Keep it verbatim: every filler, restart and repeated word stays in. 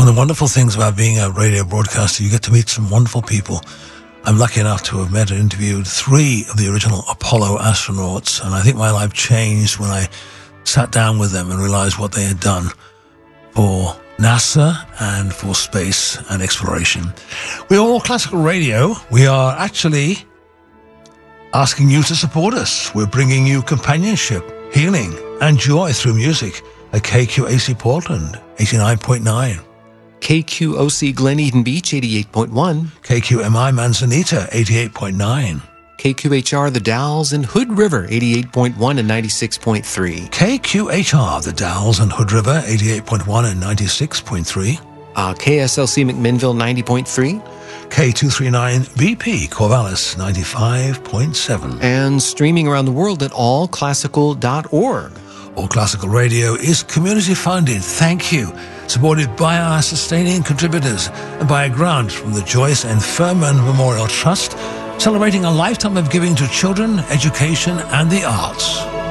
One of the wonderful things about being a radio broadcaster, you get to meet some wonderful people. I'm lucky enough to have met and interviewed three of the original Apollo astronauts, and I think my life changed when I sat down with them and realized what they had done for NASA and for space and exploration. We're All Classical Radio. We are actually asking you to support us. We're bringing you companionship, healing, and joy through music at K Q A C Portland, eighty-nine point nine. K Q O C Glen Eden Beach, eighty-eight point one. K Q M I Manzanita, eighty-eight point nine. K Q H R The Dalles and Hood River, eighty-eight point one and ninety-six point three. K Q H R The Dalles and Hood River, eighty-eight point one and ninety-six point three. Uh, K S L C McMinnville, ninety point three. K two thirty-nine B P Corvallis, ninety-five point seven. And streaming around the world at all classical dot org. All Classical Radio is community funded, thank you, supported by our sustaining contributors and by a grant from the Joyce and Furman Memorial Trust, celebrating a lifetime of giving to children, education, and the arts.